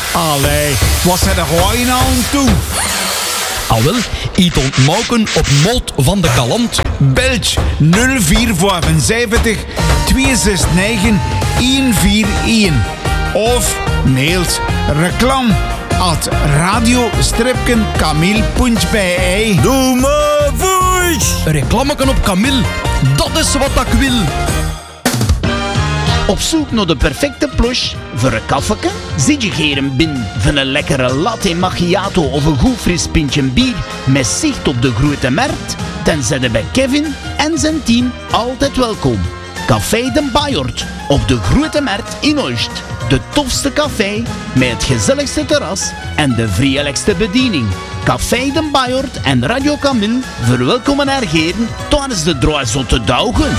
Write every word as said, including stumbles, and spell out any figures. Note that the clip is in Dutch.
Allee, wat zijn er gooien nou aan toe? Al wel, iets ontmoken op Molt van de Kalant. Belg nul vier zevenenvijftig twee zes negen een vier een. Of mails reclam at radio-kamil.be. Doe maar voice! Een reclameken op Camille, dat is wat ik wil. Op zoek naar de perfecte plush voor een koffieke? Zit je geren binnen van een lekkere latte macchiato of een goed fris pintje bier met zicht op de grote markt? Dan zijn er bij Kevin en zijn team altijd welkom. Café de Bajort op de grote markt in Oost. De tofste café met het gezelligste terras en de vriendelijkste bediening. Café de Bajort en Radio Camille verwelkomen haar heren tijdens de draaizotte dagen.